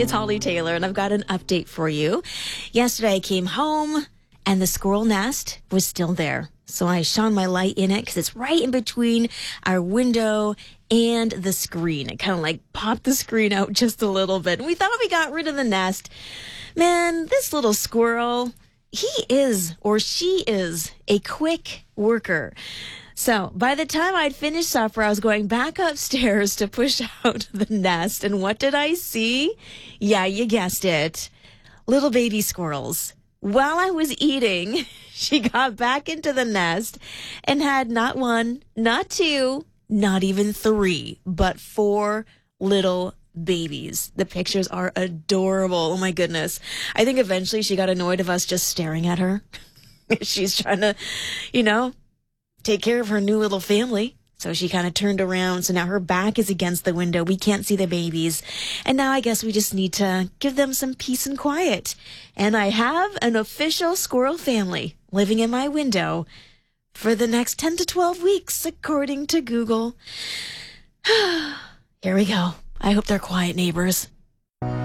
It's Holly Taylor, and I've got an update for you. Yesterday, I came home, and the squirrel nest was still there. So I shone my light in it because it's right in between our window and the screen. It kind of like popped the screen out just a little bit. And we thought we got rid of the nest. Man, this little squirrel, he is, or she is, a quick worker. So by the time I'd finished supper, I was going back upstairs to push out the nest. And what did I see? Yeah, you guessed it. Little baby squirrels. While I was eating, she got back into the nest and had not one, not two, not even three, but four little babies. The pictures are adorable. Oh my goodness. I think eventually she got annoyed of us just staring at her. She's trying to, take care of her new little family. So she kind of turned around. So now her back is against the window. We can't see the babies. And now I guess we just need to give them some peace and quiet. And I have an official squirrel family living in my window for the next 10 to 12 weeks, according to Google. Here we go. I hope they're quiet neighbors.